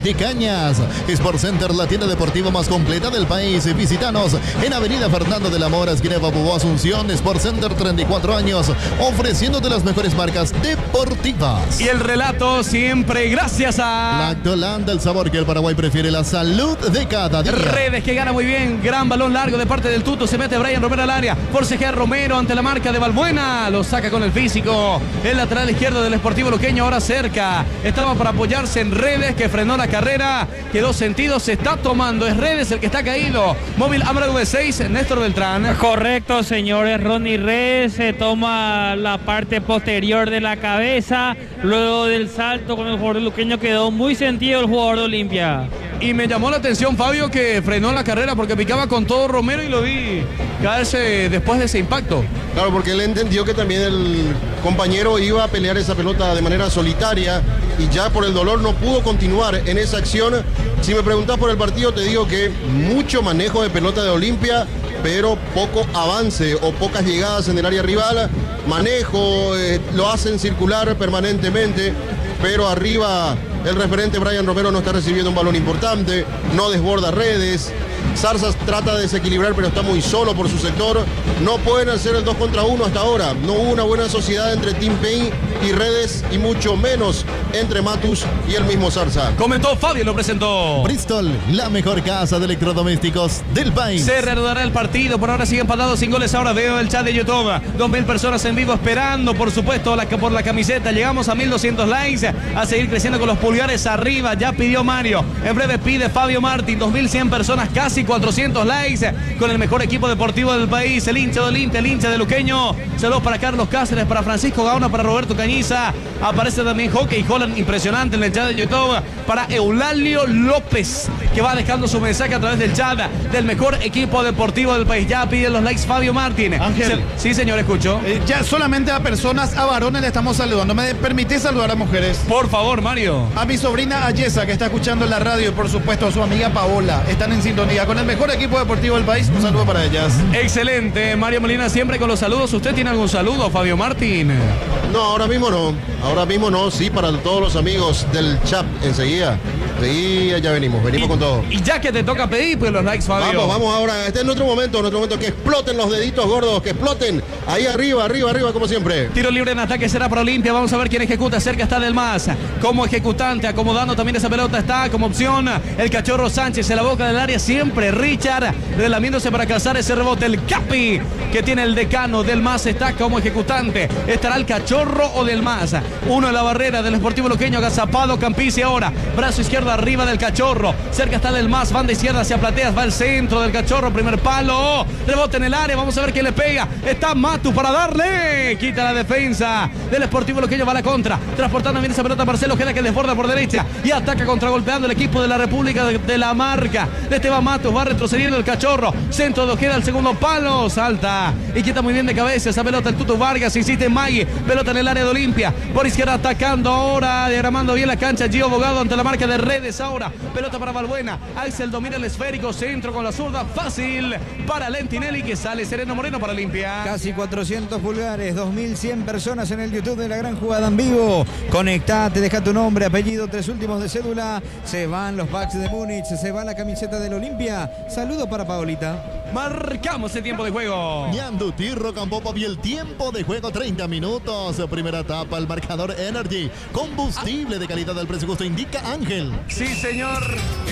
de Cañas. Sport Center, la tienda deportiva más completa del país. Visítanos en Avenida Fernando de la Mora, esquina Babubó, Asunción. Sport Center, 34 años, ofreciéndote las mejores marcas deportivas. Y el relato siempre gracias a Lactolanda, el sabor que el Paraguay prefiere, la salud de cada día. Redes, que gana muy bien, gran balón largo de parte del Tuto, se mete Brian Romero al área, forcejea Romero ante la marca de Balbuena, lo saca con el físico, el lateral izquierdo del Sportivo Luqueño ahora cerca, estaba para apoyarse en Redes, que frenó la carrera, quedó sentido, se está tomando, es Redes el que está caído, móvil Amra V6, Néstor Beltrán. Correcto, señores, Ronnie Redes se toma la parte posterior de la cabeza, luego del salto con el jugador luqueño quedó muy sentido el jugador de Olimpia. Y me llamó la atención, Fabio, que frenó la carrera porque picaba con todo Romero y lo vi caerse después de ese impacto. Claro, porque él entendió que también el compañero iba a pelear esa pelota de manera solitaria y ya por el dolor no pudo continuar en esa acción. Si me preguntas por el partido, te digo que mucho manejo de pelota de Olimpia, pero poco avance o pocas llegadas en el área rival. Manejo, lo hacen circular permanentemente, pero arriba el referente Brian Romero no está recibiendo un balón importante, no desborda Redes. Zarzas trata de desequilibrar, pero está muy solo por su sector. No pueden hacer el 2 contra 1 hasta ahora. No hubo una buena sociedad entre Team Payne y Redes, y mucho menos entre Matus y el mismo Zarza. Comentó Fabio, lo presentó Bristol, la mejor casa de electrodomésticos del país. Se reanudará el partido, por ahora sigue empatado sin goles. Ahora veo el chat de YouTube, 2000 personas en vivo esperando, por supuesto, por la camiseta. Llegamos a 1200 likes, a seguir creciendo con los pulgares arriba. Ya pidió Mario, en breve pide Fabio Martín, 2100 personas, casi 400 likes, con el mejor equipo deportivo del país, el hincha de Olimpia, el hincha de Luqueño. Saludos para Carlos Cáceres, para Francisco Gaona, para Roberto Cañiza. Aparece también Hockey Holland, impresionante en el chat de YouTube, para Eulalio López, que va dejando su mensaje a través del chat del mejor equipo deportivo del país. Ya piden los likes Fabio Martín. Ángel. Sí, señor, escucho. Ya solamente a personas, a varones le estamos saludando. ¿Me permitís saludar a mujeres? Por favor, Mario. A mi sobrina Ayesa, que está escuchando en la radio, y por supuesto a su amiga Paola. Están en sintonía con el mejor equipo deportivo del país. Un saludo para ellas. Excelente, Mario Molina siempre con los saludos. ¿Usted tiene algún saludo, Fabio Martín? No, ahora mismo no. Ahora mismo no, sí, para todos los amigos del chat enseguida. Sí, ya venimos con todo. Y ya que te toca pedir, pues los likes, Fabio. Vamos ahora. Este es nuestro momento, que exploten los deditos gordos, que exploten. Ahí arriba, como siempre. Tiro libre en ataque será para Olimpia. Vamos a ver quién ejecuta. Cerca está Del Mas. Como ejecutante, acomodando también esa pelota está como opción el Cachorro Sánchez en la boca del área. Siempre Richard relamiéndose para cazar ese rebote. El Capi que tiene el decano. Del Mas está como ejecutante. ¿Estará el Cachorro o Del Mas? Uno en la barrera del Sportivo Luqueño. Agazapado Campici ahora. Brazo izquierdo arriba del Cachorro. Cerca está Del Mas. Van de izquierda hacia Plateas. Va el centro del Cachorro. Primer palo. Rebote en el área. Vamos a ver quién le pega. Está Matu para darle. Quita la defensa del Sportivo Luqueño. Va a la contra. Transportando bien esa pelota Marcelo Ojeda, que desborda por derecha y ataca contragolpeando el equipo de la República de la Marca. De Esteban Matos. Va retrocediendo el Cachorro. Centro de Ojeda al segundo palo. Salta y quita muy bien de cabeza esa pelota el Tuto Vargas. Insiste en Magui. Pelota en el área de Olimpia. Por izquierda atacando ahora. Diagramando bien la cancha. Gio Bogado ante la marca de Redes ahora. Pelota para Balbuena. Axel domina el esférico. Centro con la zurda. Fácil para Lentinelli, que sale Sereno Moreno para Olimpia. Casi 400 pulgares. 2100 personas en el YouTube de La Gran Jugada en vivo. Conectate, deja tu nombre, apellido, 3 últimos de cédula. Se van los Bucks de Múnich. Se va la camiseta del Olimpia. Saludo para Paolita. Marcamos el tiempo de juego. Ñandutí, Rocambopop y el tiempo de juego 30 minutos. Primera etapa, el marcador Energy. Combustible de calidad del precio justo, indica Ángel. Sí, señor.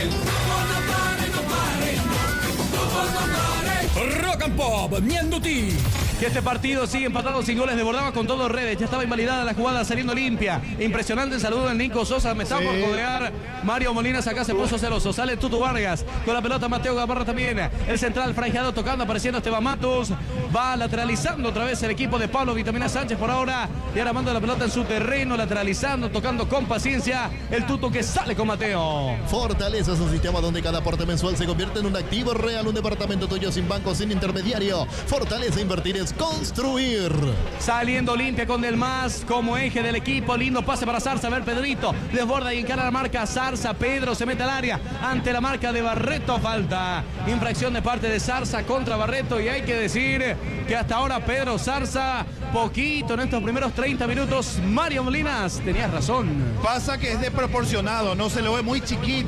Rock and Pop, Ñandutí. Que este partido sigue empatado sin goles, desbordaba con todo Redes. Ya estaba invalidada la jugada saliendo limpia. Impresionante el saludo del Nico Sosa. Me está por codear Mario Molinas. Acá se puso celoso. Sale Tuto Vargas con la pelota. Mateo Gamarra también. El central franjeado tocando, apareciendo Esteban Matos. Va lateralizando otra vez el equipo de Pablo Vitamina Sánchez por ahora. Y ahora manda la pelota en su terreno, lateralizando, tocando con paciencia. El Tuto que sale con Mateo. Fortaleza es un sistema donde cada aporte mensual se convierte en un activo real. Un departamento tuyo sin banco, sin intermediario. Fortaleza, invertir es es construir. Saliendo Olimpia con Del Mas como eje del equipo. Lindo pase para Zarza. A ver, Pedrito desborda y encara la marca Zarza. Pedro se mete al área ante la marca de Barreto. Falta. Infracción de parte de Zarza contra Barreto. Y hay que decir que hasta ahora Pedro Zarza, poquito en estos primeros 30 minutos. Mario Molinas, tenías razón. Pasa que es desproporcionado, no se lo ve muy chiquito.